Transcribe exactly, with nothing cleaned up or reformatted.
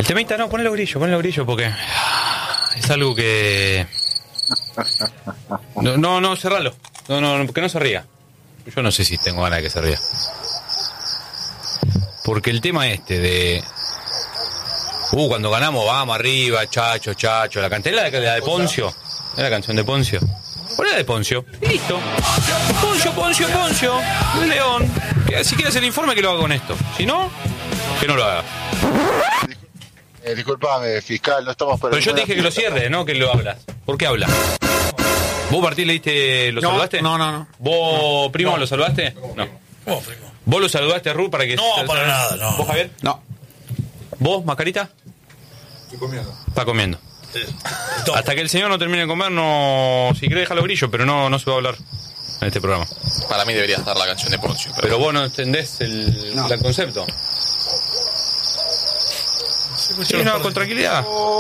El temita, no, ponelo grillo, ponelo grillo porque es algo que... No, no, no, cerralo. No, no, que no se ría. Yo no sé si tengo ganas de que se ría. Porque el tema este de... Uh, cuando ganamos, vamos arriba, chacho, chacho. La canté la de, la de Poncio. Es la canción de Poncio. Poné la de Poncio. Y listo. Poncio, Poncio, Poncio. El león. Que si quiere hacer el informe, que lo haga con esto. Si no, que no lo haga. Eh, disculpame, fiscal, no estamos para... Pero yo te dije que lo cierre, ¿no? Que lo hablas. ¿Por qué hablas? ¿Vos, Martín, le diste... ¿Lo no, saludaste? No, no, no. ¿Vos, no, primo, no. lo saludaste? No. ¿Cómo, primo? ¿Vos lo saludaste a Ru para que... No, para nada, no. ¿Vos, Javier? No. ¿Vos, Mascarita? Estoy comiendo. Está comiendo. Sí. Hasta que el señor no termine de comer, no... Si quiere dejarlo grillo, pero no, no se va a hablar en este programa. Para mí debería estar la canción de Poncio. Pero, Pero vos no entendés el, No. el concepto. Sí, no, con tranquilidad.